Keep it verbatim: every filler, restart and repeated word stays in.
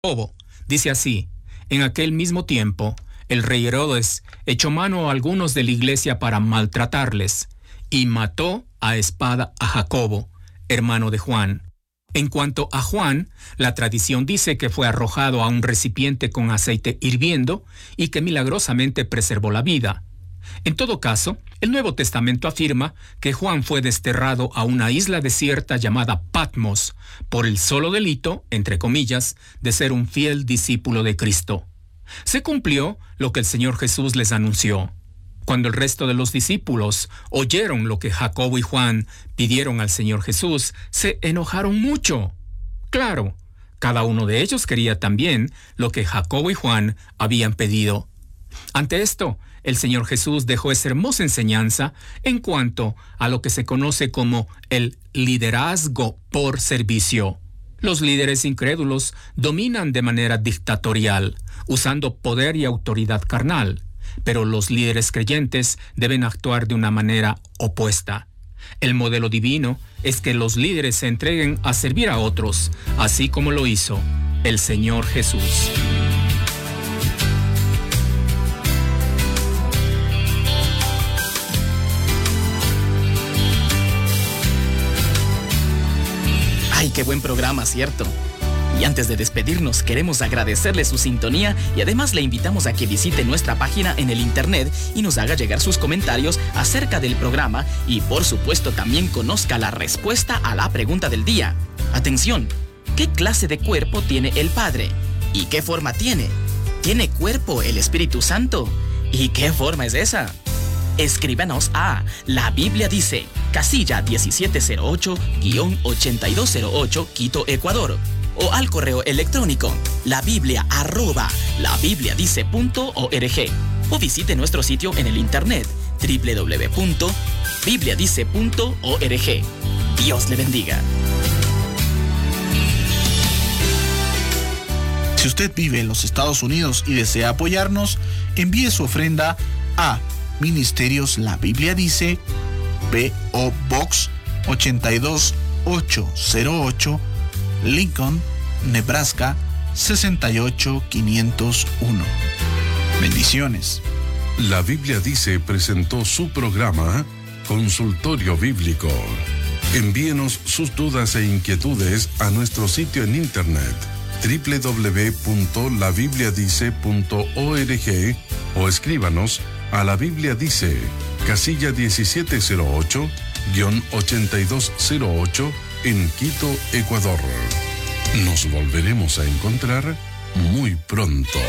Jacobo. Dice así: en aquel mismo tiempo, el rey Herodes echó mano a algunos de la iglesia para maltratarles, y mató a espada a Jacobo, hermano de Juan. En cuanto a Juan, la tradición dice que fue arrojado a un recipiente con aceite hirviendo y que milagrosamente preservó la vida. En todo caso, el Nuevo Testamento afirma que Juan fue desterrado a una isla desierta llamada Patmos por el solo delito, entre comillas, de ser un fiel discípulo de Cristo. Se cumplió lo que el Señor Jesús les anunció. Cuando el resto de los discípulos oyeron lo que Jacobo y Juan pidieron al Señor Jesús, se enojaron mucho. Claro, cada uno de ellos quería también lo que Jacobo y Juan habían pedido. Ante esto, el Señor Jesús dejó esa hermosa enseñanza en cuanto a lo que se conoce como el liderazgo por servicio. Los líderes incrédulos dominan de manera dictatorial, usando poder y autoridad carnal, pero los líderes creyentes deben actuar de una manera opuesta. El modelo divino es que los líderes se entreguen a servir a otros, así como lo hizo el Señor Jesús. ¡Ay, qué buen programa, cierto! Y antes de despedirnos, queremos agradecerle su sintonía y además le invitamos a que visite nuestra página en el internet y nos haga llegar sus comentarios acerca del programa y, por supuesto, también conozca la respuesta a la pregunta del día. Atención, ¿qué clase de cuerpo tiene el Padre? ¿Y qué forma tiene? ¿Tiene cuerpo el Espíritu Santo? ¿Y qué forma es esa? Escríbanos a La Biblia Dice, casilla diecisiete cero ocho guión ochenta y dos cero ocho, Quito, Ecuador. O al correo electrónico labiblia arroba labibliadice.org. O visite nuestro sitio en el internet doble u doble u doble u punto biblia dice punto org. Dios le bendiga. Si usted vive en los Estados Unidos y desea apoyarnos, envíe su ofrenda a Ministerios La Biblia Dice, P O Box ochenta y dos mil ochocientos ocho, Lincoln, Nebraska sesenta y ocho quinientos uno. Bendiciones. La Biblia Dice presentó su programa Consultorio Bíblico. Envíenos sus dudas e inquietudes a nuestro sitio en internet doble u doble u doble u punto la biblia dice punto org o escríbanos a La Biblia Dice, casilla diecisiete cero ocho guión ochenta y dos cero ocho en Quito, Ecuador. Nos volveremos a encontrar muy pronto.